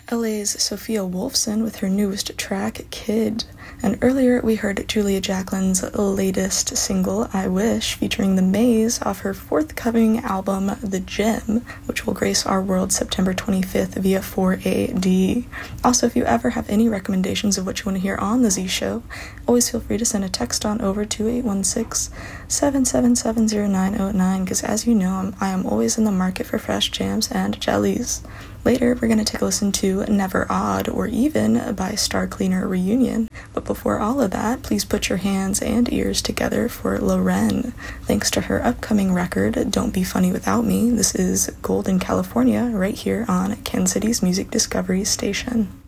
LA's Sophia Wolfson with her newest track, Kid. And earlier we heard Julia Jacquelin's latest single, I Wish, featuring The Maze off her forthcoming album, The Gym, which will grace our world September 25th via 4AD. Also, if you ever have any recommendations of what you want to hear on The Z Show, always feel free to send a text on over to 816-777-0909, because as you know, I am always in the market for fresh jams and jellies. Later, we're going to take a listen to Never Odd or Even by Star Cleaner Reunion. But before all of that, please put your hands and ears together for Loren. Thanks to her upcoming record, Don't Be Funny Without Me, this is Golden California right here on Kansas City's Music Discovery Station.